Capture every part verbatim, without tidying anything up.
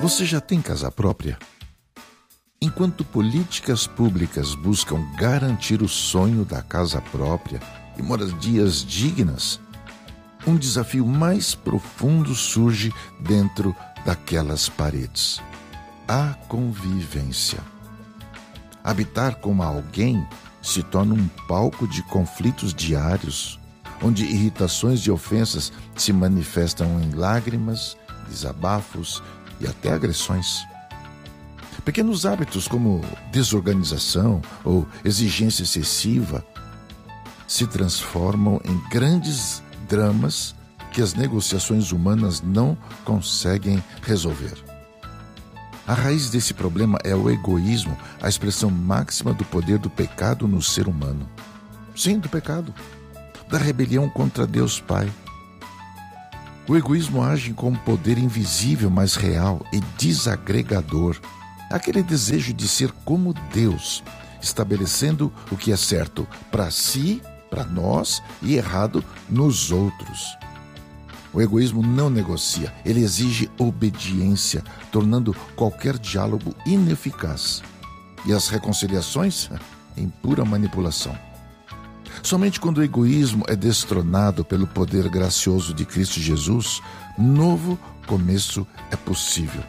Você já tem casa própria? Enquanto políticas públicas buscam garantir o sonho da casa própria e moradias dignas, um desafio mais profundo surge dentro daquelas paredes: a convivência. Habitar com alguém se torna um palco de conflitos diários, onde irritações e ofensas se manifestam em lágrimas, desabafos e até agressões. Pequenos hábitos como desorganização ou exigência excessiva se transformam em grandes dramas que as negociações humanas não conseguem resolver. A raiz desse problema é o egoísmo, a expressão máxima do poder do pecado no ser humano. Sim, do pecado, da rebelião contra Deus Pai. O egoísmo age com um poder invisível, mas real e desagregador. Aquele desejo de ser como Deus, estabelecendo o que é certo para si, para nós, e errado nos outros. O egoísmo não negocia, ele exige obediência, tornando qualquer diálogo ineficaz. E as reconciliações em pura manipulação. Somente quando o egoísmo é destronado pelo poder gracioso de Cristo Jesus, novo começo é possível.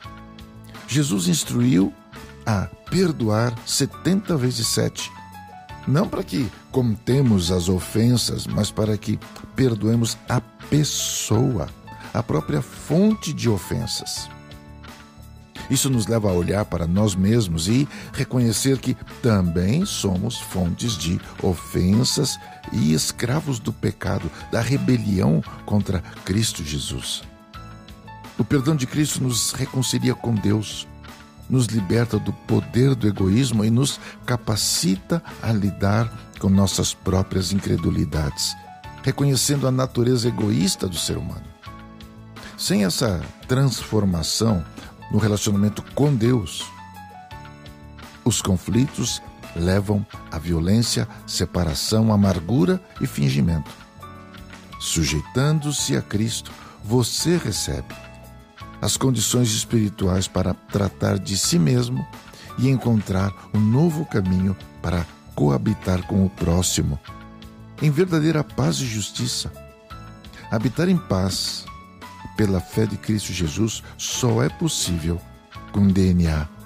Jesus instruiu a perdoar setenta vezes sete, não para que contemos as ofensas, mas para que perdoemos a pessoa, a própria fonte de ofensas. Isso nos leva a olhar para nós mesmos e reconhecer que também somos fontes de ofensas e escravos do pecado, da rebelião contra Cristo Jesus. O perdão de Cristo nos reconcilia com Deus, nos liberta do poder do egoísmo e nos capacita a lidar com nossas próprias incredulidades, reconhecendo a natureza egoísta do ser humano. Sem essa transformação no relacionamento com Deus, os conflitos levam à violência, separação, amargura e fingimento. Sujeitando-se a Cristo, você recebe as condições espirituais para tratar de si mesmo e encontrar um novo caminho para coabitar com o próximo, em verdadeira paz e justiça. Habitar em paz pela fé de Cristo Jesus só é possível com D N A